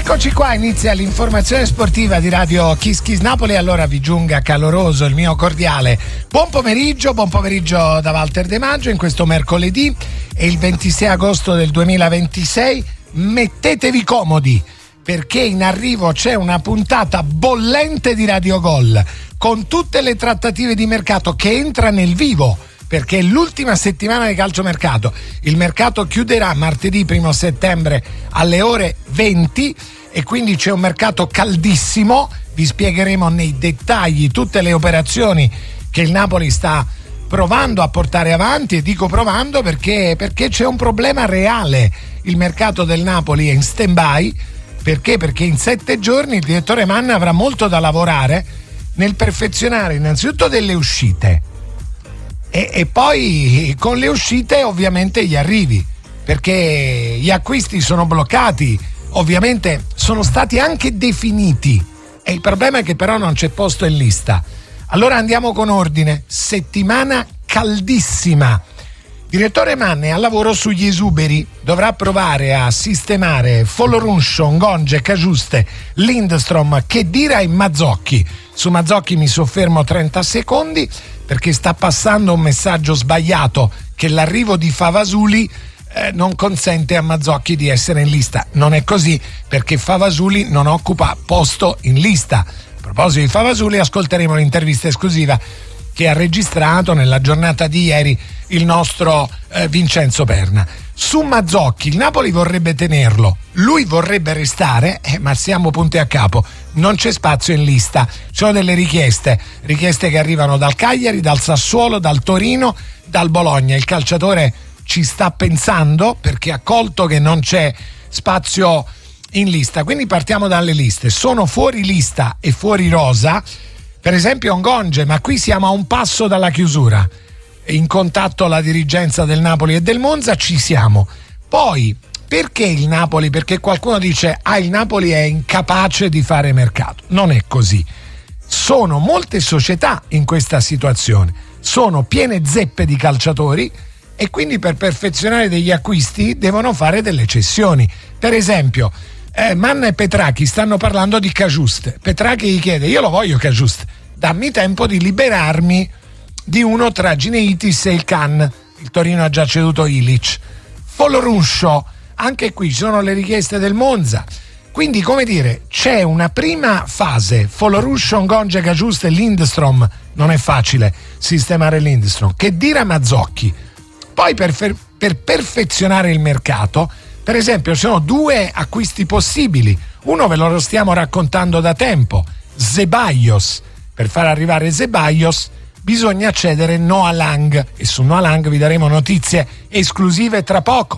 Eccoci qua, inizia l'informazione sportiva di Radio Kiss Kiss Napoli. Allora vi giunga caloroso il mio cordiale buon pomeriggio da Walter De Maggio in questo mercoledì, è il 26 agosto del 2026. Mettetevi comodi perché in arrivo c'è una puntata bollente di Radio Gol con tutte le trattative di mercato che entra nel vivo, perché è l'ultima settimana di calciomercato. Il mercato chiuderà martedì 1 settembre alle ore 20 e quindi c'è un mercato caldissimo. Vi spiegheremo nei dettagli tutte le operazioni che il Napoli sta provando a portare avanti, e dico provando perché c'è un problema reale. Il mercato del Napoli è in stand-by. Perché? Perché in 7 giorni il direttore Manna avrà molto da lavorare nel perfezionare innanzitutto delle uscite e poi con le uscite ovviamente gli arrivi, perché gli acquisti sono bloccati, ovviamente sono stati anche definiti e il problema è che però non c'è posto in lista. Allora andiamo con ordine. Settimana caldissima. Direttore Manne al lavoro sugli esuberi, dovrà provare a sistemare Folorunsho, Ngonge, Cagiuste, Lindstrom, Khedira e Mazzocchi. Su Mazzocchi mi soffermo 30 secondi perché sta passando un messaggio sbagliato che l'arrivo di Favasuli non consente a Mazzocchi di essere in lista. Non è così, perché Favasuli non occupa posto in lista. A proposito di Favasuli, ascolteremo l'intervista esclusiva che ha registrato nella giornata di ieri il nostro Vincenzo Perna. Su Mazzocchi il Napoli vorrebbe tenerlo, lui vorrebbe restare, ma siamo punti a capo, non c'è spazio in lista. Ci sono delle richieste che arrivano dal Cagliari, dal Sassuolo, dal Torino, dal Bologna. Il calciatore ci sta pensando perché ha colto che non c'è spazio in lista, quindi partiamo dalle liste. Sono fuori lista e fuori rosa per esempio Ngonge, ma qui siamo a un passo dalla chiusura. In contatto la dirigenza del Napoli e del Monza, ci siamo. Poi, perché il Napoli? Perché qualcuno dice il Napoli è incapace di fare mercato. Non è così. Sono molte società in questa situazione, sono piene zeppe di calciatori e quindi per perfezionare degli acquisti devono fare delle cessioni. Per esempio Manna e Petrachi stanno parlando di Cagiuste. Petrachi gli chiede: io lo voglio Cagiuste, dammi tempo di liberarmi di uno tra Gineitis e il Can. Il Torino ha già ceduto Ilic. Folorunsho, anche qui ci sono le richieste del Monza. Quindi, come dire, c'è una prima fase. Folorunsho, Ngonge, Cagiuste e Lindstrom. Non è facile sistemare Lindstrom. Khedira, Mazzocchi. Poi per perfezionare il mercato, per esempio, ci sono 2 acquisti possibili. Uno ve lo stiamo raccontando da tempo: Ceballos. Per far arrivare Ceballos bisogna cedere Noah Lang e su Noah Lang vi daremo notizie esclusive tra poco.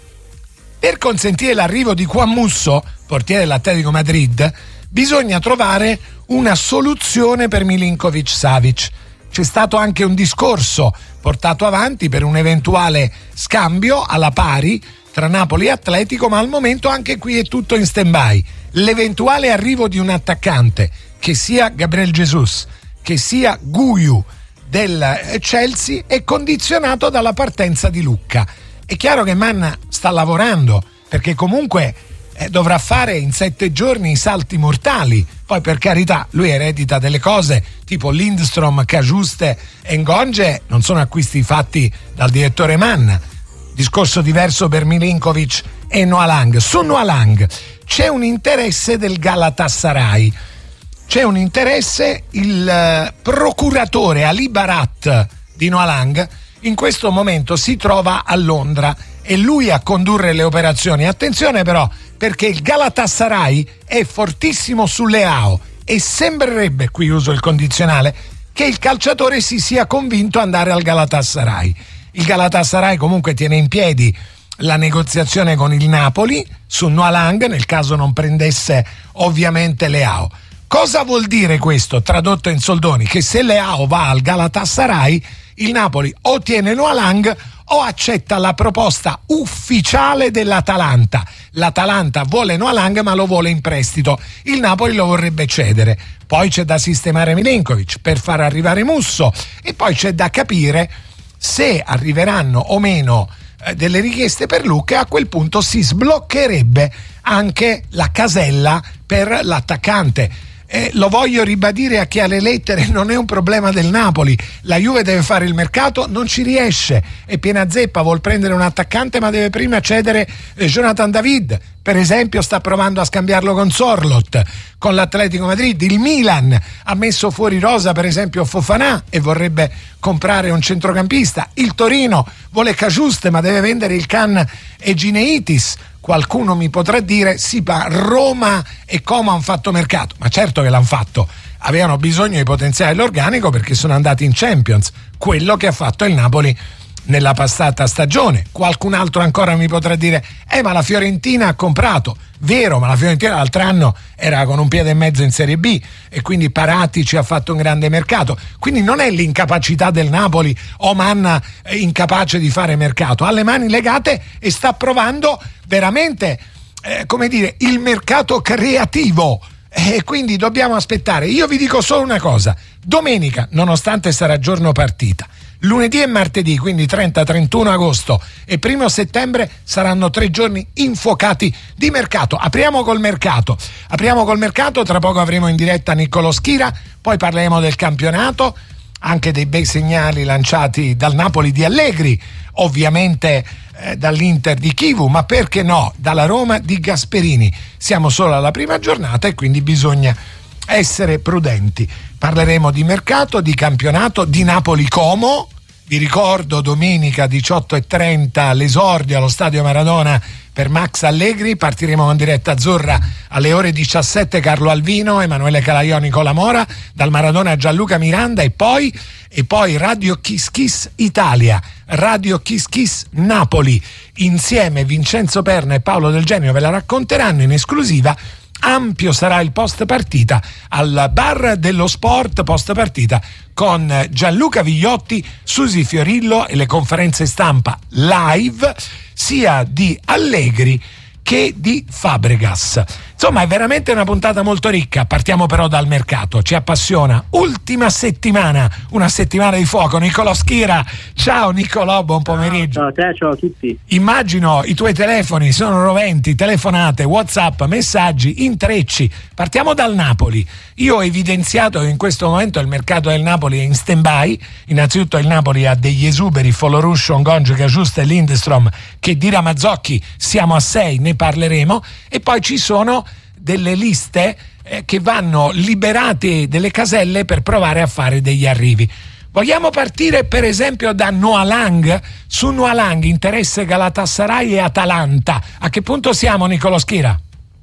Per consentire l'arrivo di Juan Musso, portiere dell'Atletico Madrid, bisogna trovare una soluzione per Milinkovic-Savic. C'è stato anche un discorso portato avanti per un eventuale scambio alla pari tra Napoli e Atletico, ma al momento anche qui è tutto in stand-by. L'eventuale arrivo di un attaccante, che sia Gabriel Jesus, che sia Guiu del Chelsea, è condizionato dalla partenza di Lucca. È chiaro che Manna sta lavorando, perché comunque dovrà fare in 7 giorni i salti mortali. Poi, per carità, lui eredita delle cose tipo Lindstrom, Cagiuste e Ngonge, non sono acquisti fatti dal direttore Manna. Discorso diverso per Milinkovic e Noah Lang. Su Noah Lang c'è un interesse del Galatasaray. C'è un interesse, il procuratore Ali Barat di Noah Lang in questo momento si trova a Londra, è lui a condurre le operazioni. Attenzione però, perché il Galatasaray è fortissimo su Leao e sembrerebbe, qui uso il condizionale, che il calciatore si sia convinto ad andare al Galatasaray. Il Galatasaray comunque tiene in piedi la negoziazione con il Napoli su Noah Lang nel caso non prendesse ovviamente Leao. Cosa vuol dire questo tradotto in soldoni? Che se Leao va al Galatasaray, il Napoli o tiene Noah Lang o accetta la proposta ufficiale dell'Atalanta. L'Atalanta vuole Noah Lang ma lo vuole in prestito, il Napoli lo vorrebbe cedere. Poi c'è da sistemare Milinkovic per far arrivare Musso e poi c'è da capire se arriveranno o meno delle richieste per Lucca, e a quel punto si sbloccherebbe anche la casella per l'attaccante. Lo voglio ribadire a chi ha le lettere, non è un problema del Napoli, la Juve deve fare il mercato, non ci riesce, è piena zeppa, vuol prendere un attaccante ma deve prima cedere Jonathan David, per esempio sta provando a scambiarlo con Sorloth, con l'Atletico Madrid. Il Milan ha messo fuori rosa per esempio Fofana e vorrebbe comprare un centrocampista, il Torino vuole Cagiuste ma deve vendere il Can e Gineitis. Qualcuno mi potrà dire sì, ma Roma e Como hanno fatto mercato, ma certo che l'hanno fatto, avevano bisogno di potenziare l'organico perché sono andati in Champions, quello che ha fatto il Napoli nella passata stagione. Qualcun altro ancora mi potrà dire ma la Fiorentina ha comprato, vero, ma la Fiorentina l'altro anno era con un piede e mezzo in Serie B e quindi Paratici ci ha fatto un grande mercato, quindi non è l'incapacità del Napoli o Manna incapace di fare mercato, ha le mani legate e sta provando veramente il mercato creativo, e quindi dobbiamo aspettare. Io vi dico solo una cosa: domenica, nonostante sarà giorno partita, lunedì e martedì, quindi 30-31 agosto e 1 settembre saranno 3 giorni infuocati di mercato. Apriamo col mercato, tra poco avremo in diretta Niccolò Schira, poi parleremo del campionato, anche dei bei segnali lanciati dal Napoli di Allegri, ovviamente dall'Inter di Chivu, ma perché no, dalla Roma di Gasperini. Siamo solo alla prima giornata e quindi bisogna essere prudenti. Parleremo di mercato, di campionato, di Napoli-Como. Vi ricordo domenica 18:30 l'esordio allo Stadio Maradona per Max Allegri. Partiremo in diretta azzurra alle ore 17, Carlo Alvino, Emanuele Calaiò, Nicola Mora, dal Maradona Gianluca Miranda e poi Radio Kiss Kiss Italia, Radio Kiss Kiss Napoli. Insieme Vincenzo Perna e Paolo Del Genio ve la racconteranno in esclusiva. Ampio sarà il post partita al bar dello sport, post partita con Gianluca Vigliotti, Susi Fiorillo e le conferenze stampa live sia di Allegri che di Fabregas. Insomma, è veramente una puntata molto ricca. Partiamo però dal mercato, ci appassiona. Ultima settimana, una settimana di fuoco. Niccolò Schira, ciao Niccolò, buon pomeriggio. Ciao a te, ciao a tutti. Immagino i tuoi telefoni sono roventi, telefonate, WhatsApp, messaggi, intrecci. Partiamo dal Napoli. Io ho evidenziato che in questo momento il mercato del Napoli è in stand-by. Innanzitutto il Napoli ha degli esuberi, Foloruscio, Ngonge, Cagiuste e Lindstrom, che di Ramazzocchi siamo a 6, ne parleremo, e poi ci sono delle liste che vanno liberate delle caselle per provare a fare degli arrivi. Vogliamo partire per esempio da Noah Lang? Su Noah Lang, interesse Galatasaray e Atalanta. A che punto siamo, Niccolò Schira?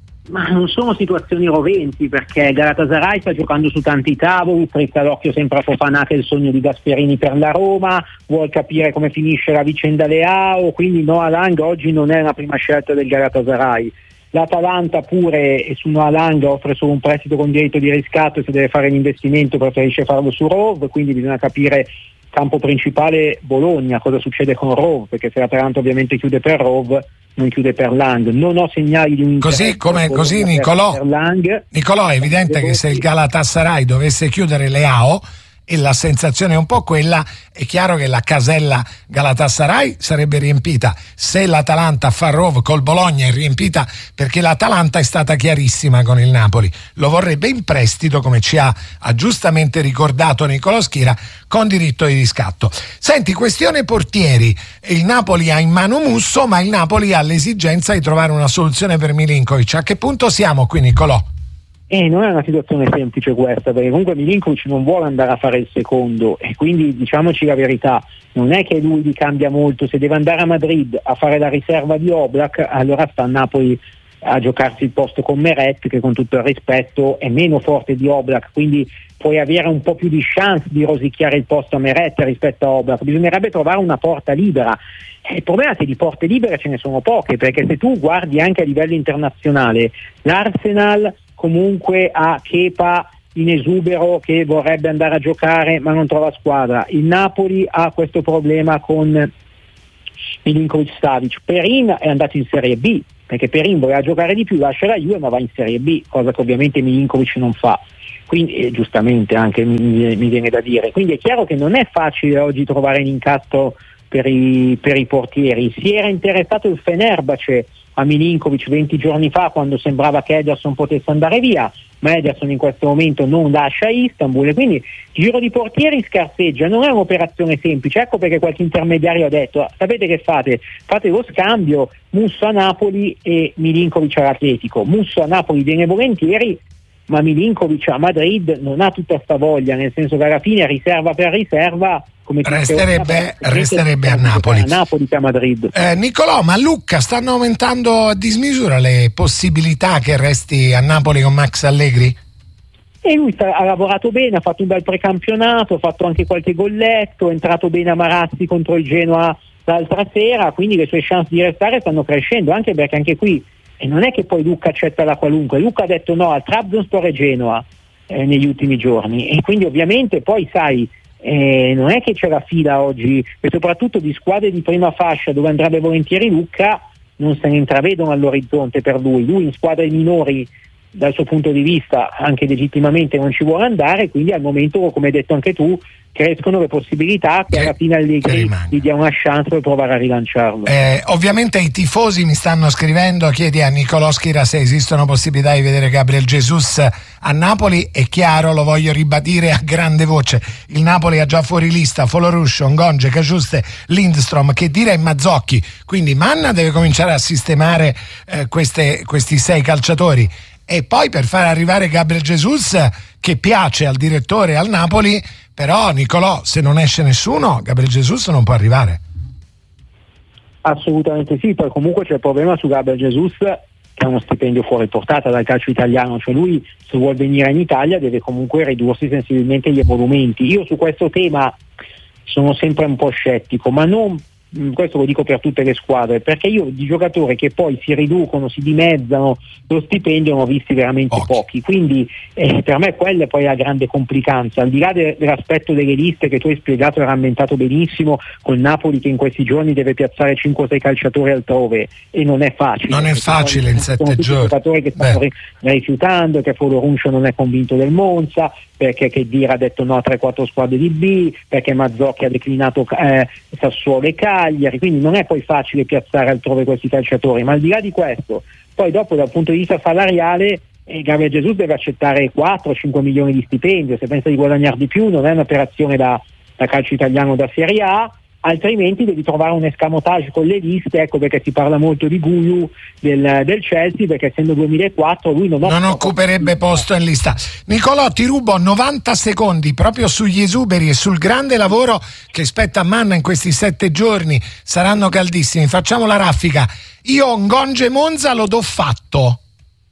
Ma non sono situazioni roventi, perché Galatasaray sta giocando su tanti tavoli, strizza l'occhio sempre a Fofana, che è il sogno di Gasperini per la Roma, vuol capire come finisce la vicenda Leao, quindi Noah Lang oggi non è la prima scelta del Galatasaray. L'Atalanta pure, e su Noah Lang offre solo un prestito con diritto di riscatto, e se deve fare l'investimento preferisce farlo su Rov, quindi bisogna capire campo principale Bologna, cosa succede con Rov, perché se l'Atalanta ovviamente chiude per Rov, non chiude per Lang. Non ho segnali di un interesse così Niccolò, per Lang. Niccolò, è evidente che se il Galatasaray dovesse chiudere Leao, e la sensazione è un po' quella, è chiaro che la casella Galatasaray sarebbe riempita. Se l'Atalanta fa Rov col Bologna è riempita, perché l'Atalanta è stata chiarissima con il Napoli, lo vorrebbe in prestito, come ci ha giustamente ricordato Niccolò Schira, con diritto di riscatto. Senti, questione portieri, il Napoli ha in mano Musso, ma il Napoli ha l'esigenza di trovare una soluzione per Milinkovic. A che punto siamo qui, Niccolò? Non è una situazione semplice questa, perché comunque Milinkovic non vuole andare a fare il secondo, e quindi diciamoci la verità, non è che lui gli cambia molto. Se deve andare a Madrid a fare la riserva di Oblak, allora sta a Napoli a giocarsi il posto con Meret, che con tutto il rispetto è meno forte di Oblak, quindi puoi avere un po' più di chance di rosicchiare il posto a Meret rispetto a Oblak. Bisognerebbe trovare una porta libera. Il problema è che di porte libere ce ne sono poche, perché se tu guardi anche a livello internazionale, l'Arsenal comunque ha Kepa in esubero che vorrebbe andare a giocare ma non trova squadra. Il Napoli ha questo problema con Milinkovic-Savic. Perin è andato in Serie B, perché Perin voleva giocare di più, lascia la Juve ma va in Serie B, cosa che ovviamente Milinkovic non fa, quindi giustamente anche mi viene da dire. Quindi è chiaro che non è facile oggi trovare l'incastro per i portieri. Si era interessato il Fenerbahce a Milinkovic 20 giorni fa, quando sembrava che Ederson potesse andare via, ma Ederson in questo momento non lascia Istanbul, e quindi il giro di portieri scarseggia. Non è un'operazione semplice, ecco perché qualche intermediario ha detto: sapete che fate lo scambio Musso a Napoli e Milinkovic all'Atletico. Musso a Napoli viene volentieri, ma Milinkovic a Madrid non ha tutta sta voglia, nel senso che alla fine riserva per riserva resterebbe a Napoli. A Napoli che a Madrid. Nicolò, ma Lucca, stanno aumentando a dismisura le possibilità che resti a Napoli con Max Allegri? E lui ha lavorato bene, ha fatto un bel precampionato, ha fatto anche qualche golletto, è entrato bene a Marazzi contro il Genoa l'altra sera, quindi le sue chance di restare stanno crescendo, anche perché anche qui non è che poi Lucca accetta la qualunque. Lucca ha detto no al Trabzonspor e Genoa negli ultimi giorni, e quindi ovviamente poi sai, non è che c'è la fila oggi, e soprattutto di squadre di prima fascia dove andrebbe volentieri Lucca non se ne intravedono all'orizzonte per lui in squadre minori dal suo punto di vista anche legittimamente non ci vuole andare, quindi al momento, come hai detto anche tu, crescono le possibilità che alla fine Allegri gli dia una chance per provare a rilanciarlo. Ovviamente i tifosi mi stanno scrivendo: chiedi a Nicolò Schira se esistono possibilità di vedere Gabriel Jesus a Napoli. È chiaro, lo voglio ribadire a grande voce, il Napoli ha già fuori lista Foloruscio, Ngonge, Caciuste, Lindstrom, che dire Mazzocchi, quindi Manna deve cominciare a sistemare questi 6 calciatori, e poi per far arrivare Gabriel Jesus, che piace al direttore al Napoli. Però Nicolò, se non esce nessuno, Gabriel Jesus non può arrivare. Assolutamente sì, poi comunque c'è il problema su Gabriel Jesus, che ha uno stipendio fuori portata dal calcio italiano, cioè lui se vuol venire in Italia deve comunque ridursi sensibilmente gli emolumenti. Io su questo tema sono sempre un po' scettico, ma non, questo lo dico per tutte le squadre, perché io di giocatori che poi si riducono, si dimezzano lo stipendio ne ho visti veramente pochi, quindi per me quella è poi la grande complicanza, al di là dell'aspetto delle liste che tu hai spiegato e rammentato benissimo, col Napoli che in questi giorni deve piazzare 5-6 calciatori altrove, e non è facile. Non è facile in 7 giorni. Giocatori che stanno rifiutando, che Foloruncio non è convinto del Monza, perché Khedira ha detto no a 3-4 squadre di B, perché Mazzocchi ha declinato Sassuolo e Cagliari, quindi non è poi facile piazzare altrove questi calciatori. Ma al di là di questo, poi dopo dal punto di vista salariale Gabriel Jesus deve accettare 4-5 milioni di stipendio, se pensa di guadagnare di più non è un'operazione da calcio italiano, da Serie A, altrimenti devi trovare un escamotage con le liste. Ecco perché si parla molto di Guiu del Chelsea, perché essendo 2004 lui non occuperebbe posto in lista. Nicolò, ti rubo 90 secondi proprio sugli esuberi e sul grande lavoro che spetta a Manna in questi 7 giorni, saranno caldissimi, facciamo la raffica. Io Ngonge Monza lo do fatto.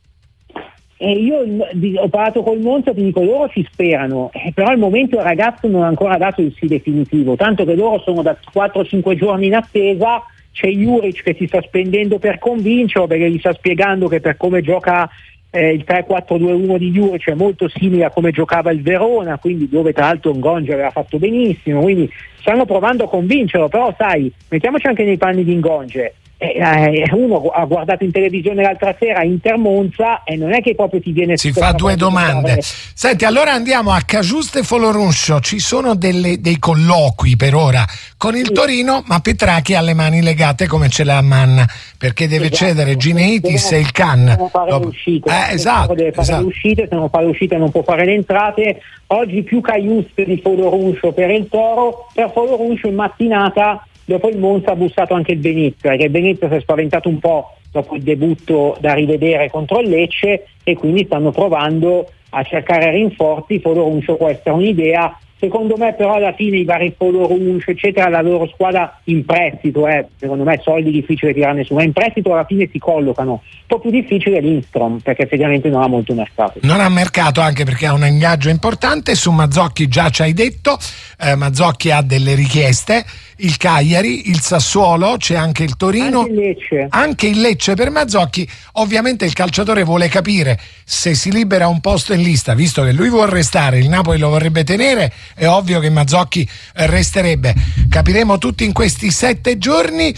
Io ho parlato col Monza, ti dico, loro ci sperano, però al momento il ragazzo non ha ancora dato il sì definitivo, tanto che loro sono da 4-5 giorni in attesa. C'è Juric che si sta spendendo per convincerlo, perché gli sta spiegando che per come gioca il 3-4-2-1 di Juric è molto simile a come giocava il Verona, quindi dove tra l'altro Ngonge aveva fatto benissimo, quindi stanno provando a convincerlo. Però sai, mettiamoci anche nei panni di Ngonge. Uno ha guardato in televisione l'altra sera Inter Monza e non è che proprio ti viene, si fa 2 domande. Senti, allora andiamo a Caciuste e Foloruscio. Ci sono dei colloqui per ora con il Torino, ma Petrachi ha le mani legate come ce l'ha a Manna, perché deve cedere Gineitis e il Can. Devono fare le uscite, deve fare le uscite, se non fa le uscite non può fare le entrate. Oggi più Caciuste di Foloruscio per il Toro. Per Foloruscio in mattinata dopo il Monza ha bussato anche il Venezia, perché il Venezia si è spaventato un po' dopo il debutto da rivedere contro il Lecce, e quindi stanno provando a cercare rinforzi. Foloruncio può essere un'idea. Secondo me però alla fine i vari Foloruncio eccetera, la loro squadra in prestito, secondo me soldi difficili tirarne su, ma in prestito alla fine si collocano. Un po' più difficile Lindstrom, perché effettivamente non ha molto mercato. Non ha mercato, anche perché ha un ingaggio importante. Su Mazzocchi già ci hai detto, Mazzocchi ha delle richieste, il Cagliari, il Sassuolo, c'è anche il Torino, anche il Lecce per Mazzocchi. Ovviamente il calciatore vuole capire se si libera un posto in lista, visto che lui vuole restare, il Napoli lo vorrebbe tenere, è ovvio che Mazzocchi resterebbe. Capiremo tutti in questi 7 giorni.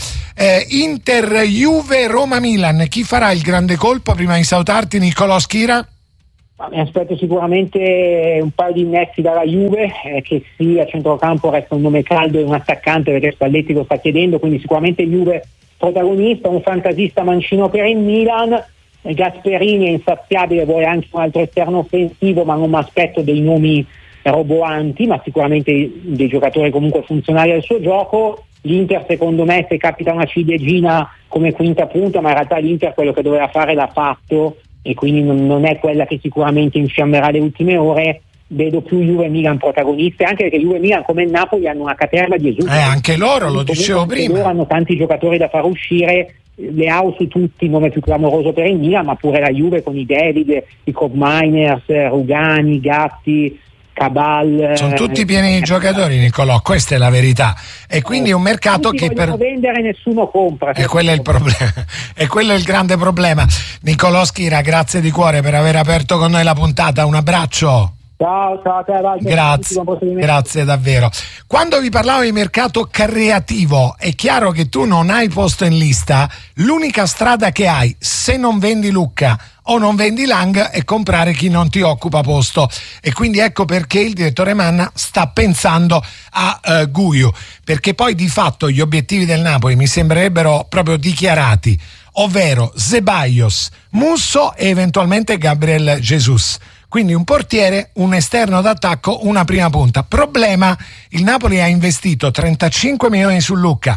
Inter, Juve, Roma, Milan, chi farà il grande colpo? Prima di salutarti, Nicolò Schira. Mi aspetto sicuramente un paio di innesti dalla Juve, che sì, a centrocampo resta un nome caldo e un attaccante, perché Spalletti lo sta chiedendo, quindi sicuramente Juve protagonista, un fantasista mancino per il Milan. Gasperini è insaziabile, vuole anche un altro esterno offensivo, ma non mi aspetto dei nomi roboanti, ma sicuramente dei giocatori comunque funzionali al suo gioco. L'Inter secondo me, se capita una ciliegina come quinta punta, ma in realtà l'Inter quello che doveva fare l'ha fatto, e quindi non è quella che sicuramente infiammerà le ultime ore. Vedo più Juve e Milan protagoniste, anche perché Juve e Milan, come il Napoli, hanno una caterva di esultanti. Anche loro, lo dicevo prima. Loro hanno tanti giocatori da far uscire. Leao su tutti, il nome più clamoroso per il Milan, ma pure la Juve con i David, i Cobb Miners, Rugani, Gatti, Cabal. Sono tutti pieni di giocatori, Nicolò, questa è la verità. E quindi è un mercato che per vendere nessuno compra. E quello è il problema. E quello è il grande problema. Nicolò Schira, grazie di cuore per aver aperto con noi la puntata. Un abbraccio. Ciao a te, Walter. Grazie davvero. Quando vi parlavo di mercato creativo, è chiaro che tu non hai posto in lista. L'unica strada che hai, se non vendi Lucca o non vendi Lang, è comprare chi non ti occupa posto. E quindi ecco perché il direttore Manna sta pensando a Guiu, perché poi di fatto gli obiettivi del Napoli mi sembrerebbero proprio dichiarati, ovvero Ceballos, Musso e eventualmente Gabriel Jesus. Quindi un portiere, un esterno d'attacco, una prima punta. Problema, il Napoli ha investito 35 milioni su Lucca,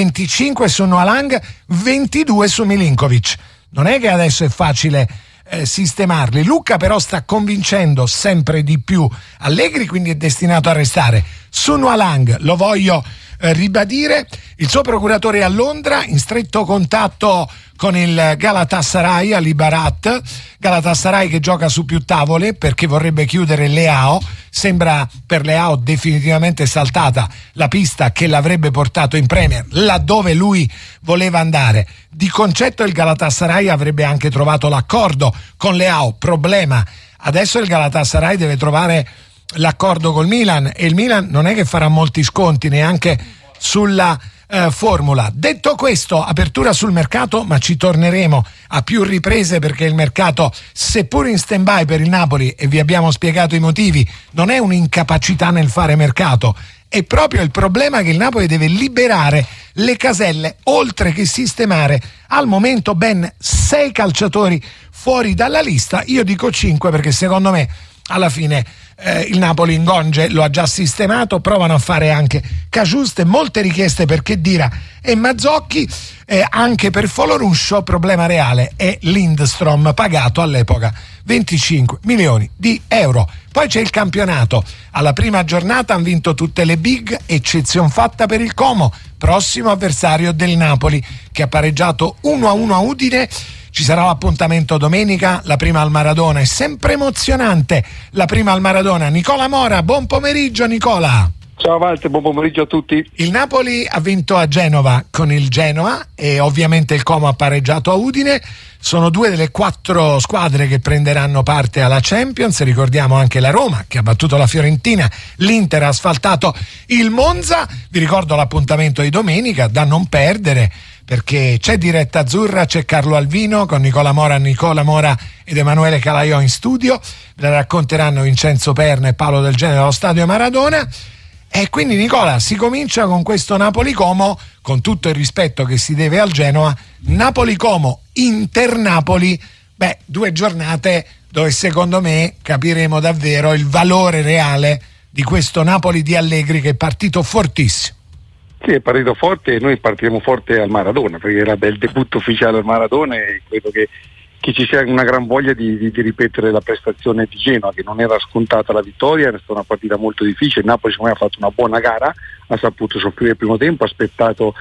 25 su Noah Lang, 22 su Milinkovic. Non è che adesso è facile sistemarli. Lucca però sta convincendo sempre di più Allegri, quindi è destinato a restare. Su Noah Lang, lo voglio ribadire, il suo procuratore è a Londra, in stretto contatto con il Galatasaray Ali Barat. Galatasaray che gioca su più tavole perché vorrebbe chiudere Leao. Sembra per Leao definitivamente saltata la pista che l'avrebbe portato in Premier laddove lui voleva andare. Di concetto il Galatasaray avrebbe anche trovato l'accordo con Leao. Problema, adesso il Galatasaray deve trovare l'accordo col Milan e il Milan non è che farà molti sconti neanche sulla formula. Detto questo, apertura sul mercato, ma ci torneremo a più riprese perché il mercato, seppur in stand-by per il Napoli, e vi abbiamo spiegato i motivi, non è un'incapacità nel fare mercato, è proprio il problema che il Napoli deve liberare le caselle, oltre che sistemare al momento ben 6 calciatori fuori dalla lista. Io dico 5 perché secondo me alla fine il Napoli Ngonge lo ha già sistemato, provano a fare anche Cagiuste, molte richieste per Khedira e Mazzocchi, anche per Foloruscio. Problema reale è Lindstrom, pagato all'epoca 25 milioni di euro. Poi c'è il campionato, alla prima giornata hanno vinto tutte le big, eccezion fatta per il Como, prossimo avversario del Napoli, che ha pareggiato 1-1 a Udine. Ci sarà l'appuntamento domenica, la prima al Maradona, è sempre emozionante la prima al Maradona. Nicola Mora, buon pomeriggio Nicola. Ciao Walter, buon pomeriggio a tutti. Il Napoli ha vinto a Genova con il Genoa e ovviamente il Como ha pareggiato a Udine. Sono 2 delle 4 squadre che prenderanno parte alla Champions. Ricordiamo anche la Roma che ha battuto la Fiorentina, l'Inter ha asfaltato il Monza. Vi ricordo l'appuntamento di domenica da non perdere, perché c'è diretta azzurra, c'è Carlo Alvino con Nicola Mora ed Emanuele Calaiò in studio. La racconteranno Vincenzo Perna e Paolo Del Genere allo stadio Maradona. E quindi Nicola, si comincia con questo Napoli-Como, con tutto il rispetto che si deve al Genoa. Napoli-Como, Inter-Napoli, 2 giornate dove secondo me capiremo davvero il valore reale di questo Napoli di Allegri, che è partito fortissimo. Sì, è partito forte e noi partiremo forte al Maradona, perché era il debutto ufficiale al Maradona e credo che ci sia una gran voglia di ripetere la prestazione di Genoa, che non era scontata la vittoria, era stata una partita molto difficile. Il Napoli secondo me ha fatto una buona gara, ha saputo soffrire il primo tempo, ha aspettato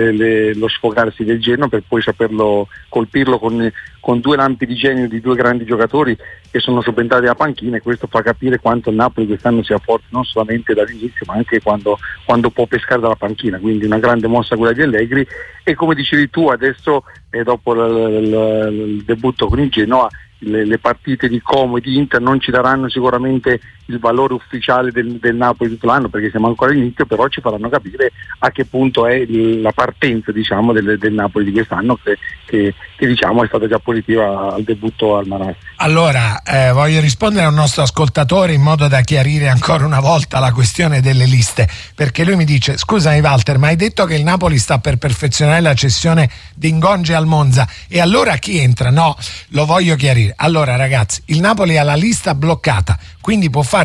lo sfogarsi del Genoa per poi saperlo colpirlo con 2 lampi di genio di 2 grandi giocatori che sono subentrati alla panchina, e questo fa capire quanto il Napoli quest'anno sia forte non solamente dall'inizio ma anche quando può pescare dalla panchina. Quindi una grande mossa quella di Allegri, e come dicevi tu adesso dopo il debutto con il Genoa le partite di Como e di Inter non ci daranno sicuramente il valore ufficiale del Napoli tutto l'anno, perché siamo ancora all'inizio, però ci faranno capire a che punto è la partenza, diciamo, del Napoli di quest'anno, che diciamo è stata già positiva al debutto al Marassi. Allora voglio rispondere a un nostro ascoltatore in modo da chiarire ancora una volta la questione delle liste, perché lui mi dice: scusami Walter, ma hai detto che il Napoli sta per perfezionare la cessione di Ngonge al Monza, e allora chi entra? No, lo voglio chiarire. Allora ragazzi, il Napoli ha la lista bloccata, quindi può fare